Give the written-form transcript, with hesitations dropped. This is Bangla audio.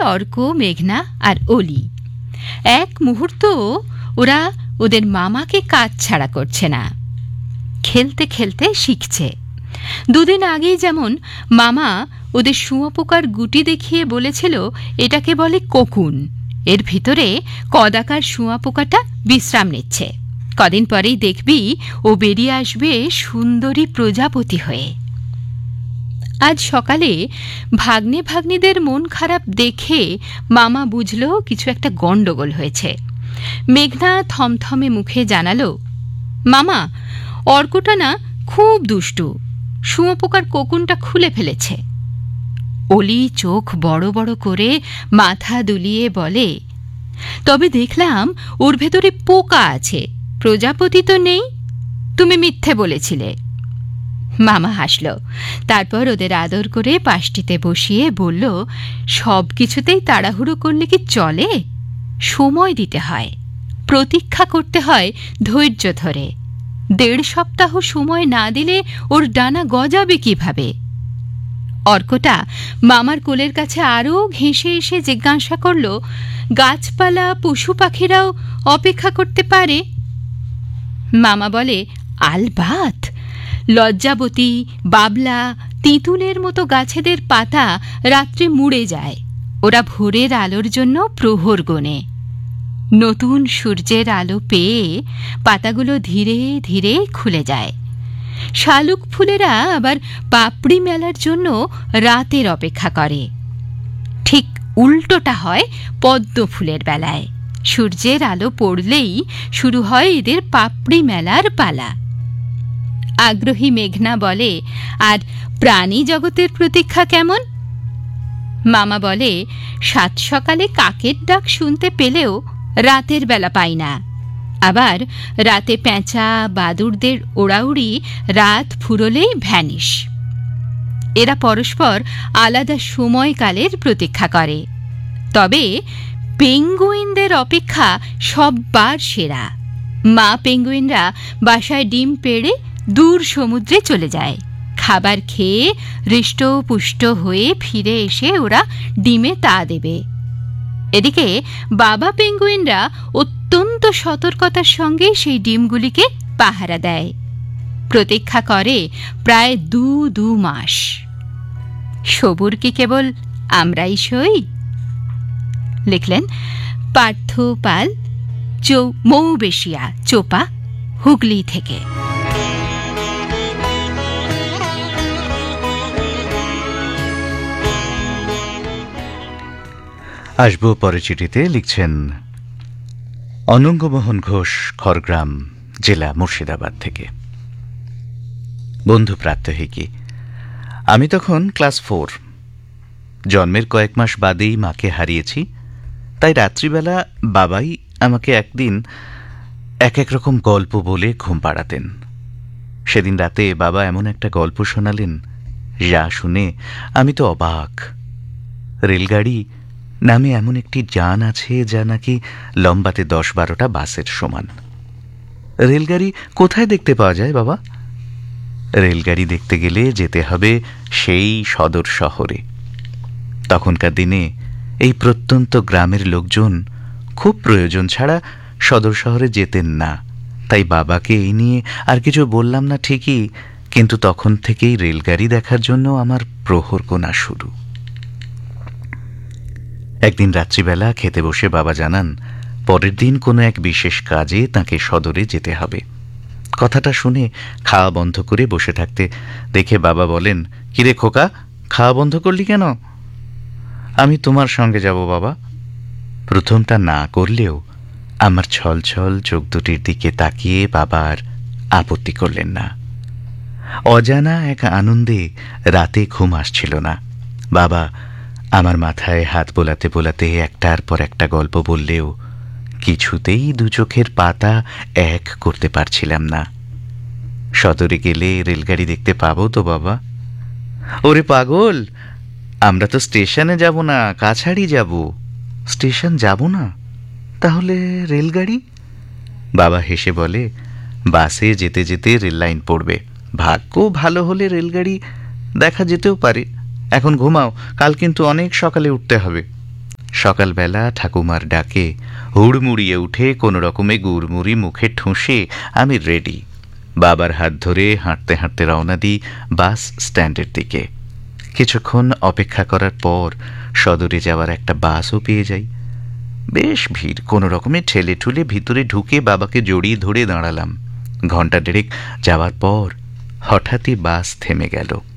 অর্ক, মেঘনা আর অলি। এক মুহূর্ত ওরা ওদের মামাকে কাজ ছাড়া করছে না, খেলতে খেলতে শিখছে। দুদিন আগেই যেমন মামা ওদের শুঁয়োপোকার গুটি দেখিয়ে বলেছিল এটাকে বলে কোকুন, এর ভিতরে কদাকার শুঁয়োপোকাটা বিশ্রাম নিচ্ছে। কদিন পরেই দেখবি ও বেরিয়ে আসবে সুন্দরী প্রজাপতি হয়ে। আজ সকালে ভাগ্নে ভাগ্নিদের মন খারাপ দেখে মামা বুঝল কিছু একটা গন্ডগোল হয়েছে। মেঘনা থমথমে মুখে জানালো, মামা, অর্কটা না খুব দুষ্টু, শুঁয়োপোকার কোকুনটা খুলে ফেলেছে। অলি চোখ বড় বড় করে মাথা দুলিয়ে বলে, তবে দেখলাম ওর ভেতরে পোকা আছে, প্রজাপতি তো নেই, তুমি মিথ্যে বলেছিলে। মামা হাসল, তারপর ওদের আদর করে পাশটিতে বসিয়ে বলল, সব কিছুতেই তাড়াহুড়ো করলে কি চলে? সময় দিতে হয়, প্রতীক্ষা করতে হয় ধৈর্য ধরে। 1.5 সপ্তাহ সময় না দিলে ওর ডানা গজাবে কিভাবে? অর্কটা মামার কোলের কাছে আরও ঘেঁষে এসে জিজ্ঞাসা করল, গাছপালা পশু পাখিরাও অপেক্ষা করতে পারে? মামা বলে, আলবাত। লজ্জাবতী, বাবলা, তিঁতুলের মতো গাছেদের পাতা রাত্রে মুড়ে যায়, ওরা ভোরের আলোর জন্য প্রহর গোনে। নতুন সূর্যের আলো পেয়ে পাতাগুলো ধীরে ধীরে খুলে যায়। শালুক ফুলেরা আবার পাপড়ি মেলার জন্য রাতের অপেক্ষা করে। ঠিক উল্টোটা হয় পদ্ম ফুলের বেলায়। সূর্যের আলো পড়লেই শুরু হয় এদের পাপড়ি মেলার পালা। আগ্রহী মেঘনা বলে, আর প্রাণী জগতের প্রতীক্ষা কেমন? মামা বলে, সাত সকালে কাকের ডাক শুনতে পেলেও রাতের বেলা পাই না। আবার রাতে পেঁচা বাদুড়দের ওড়াউড়ি রাত ফুরোলেই ভ্যানিশ। এরা পরস্পর আলাদা সময়কালের প্রতীক্ষা করে। তবে পেঙ্গুইনদের অপেক্ষা সববার সেরা। মা পেঙ্গুইনরা বাসায় ডিম পেড়ে দূর সমুদ্রে চলে যায়। খাবার খেয়ে হৃষ্টপুষ্ট হয়ে ফিরে এসে ওরা ডিমে তা দেবে। এদিকে বাবা পেঙ্গুইনরা অত্যন্ত সতর্কতার সঙ্গে সেই ডিমগুলিকে পাহারা দেয়। প্রতীক্ষা করে প্রায় 2 মাস। সবুর কি কেবল আমরাই সই? লিখলেন পার্থ পাল, মৌবেশিয়া, চোপা, হুগলি থেকে। আসবো পরে চিঠিতে। লিখছেন অনঙ্গমোহন ঘোষ, খড়গ্রাম জেলা, মুর্শিদাবাদ থেকে। বন্ধু প্রাত্যহিকী। আমি তখন ক্লাস 4। জন্মের কয়েক মাস বাদেই মাকে হারিয়েছি। তাই রাত্রিবেলা বাবাই আমাকে একদিন এক রকম গল্প বলে ঘুম পাড়াতেন। সেদিন রাতে বাবা এমন একটা গল্প শোনালেন, যা শুনে আমি তো অবাক। রেলগাড়ি নামে এমন একটি যান আছে যা নাকি লম্বাতে 10-12টা বাসের সমান। রেলগাড়ি কোথায় দেখতে পাওয়া যায় বাবা? রেলগাড়ি দেখতে গেলে যেতে হবে সেই সদর শহরে। তখনকার দিনে এই প্রত্যন্ত গ্রামের লোকজন খুব প্রয়োজন ছাড়া সদর শহরে যেতেন না। তাই বাবাকে এই নিয়ে আর কিছু বললাম না ঠিকই, কিন্তু তখন থেকেই রেলগাড়ি দেখার জন্য আমার প্রহর গোনা শুরু। একদিন রাত্রিবেলা খেতে বসে বাবা জানান, পরের দিন কোনো এক বিশেষ কাজে তাকে সদরে যেতে হবে। কথাটা শুনে খাওয়া বন্ধ করে বসে থাকতে দেখে বাবা বলেন, কিরে খোকা, খাওয়া বন্ধ করলি কেন? আমি তোমার সঙ্গে যাব বাবা। প্রথমটা না করলেও আমার ছলছল চোখ দুটির দিকে তাকিয়ে বাবা আর আপত্তি করলেন না। অজানা এক আনন্দে রাতে ঘুম আসছিল না। বাবা আমার মাথায় হাত বোলাতে বোলাতে একটার পর একটা গল্প বললেও কিছুতেই 2 চোখের পাতা এক করতে পারছিলাম না। সদরে গেলে রেলগাড়ি দেখতে পাবো তো বাবা? ওরে পাগল, আমরা তো স্টেশনে যাব না, কাছাড়ি যাব। স্টেশন যাব না? তাহলে রেলগাড়ি? বাবা হেসে বলে, বাসে যেতে যেতে রেল লাইন পড়বে, ভাগ্য ভালো হলে রেলগাড়ি দেখা যেতেও পারে। এখন ঘুমাও, কাল কিন্তু অনেক সকালে উঠতে হবে। সকালবেলা ঠাকুমার ডাকে হুড়মুড়িয়ে উঠে কোনো রকমে গুড়মুড়ি মুখে ঠুসে আমি রেডি। বাবার হাত ধরে হাঁটতে হাঁটতে রওনা দিই বাস স্ট্যান্ডের দিকে। কিছুক্ষণ অপেক্ষা করার পর সদরে যাওয়ার একটা বাসও পেয়ে যাই। বেশ ভিড়, কোনো রকমে ঠেলে ঠুলে ভিতরে ঢুকে বাবাকে জড়িয়ে ধরে দাঁড়ালাম। ঘণ্টা দেড়েক যাওয়ার পর হঠাৎই বাস থেমে গেল।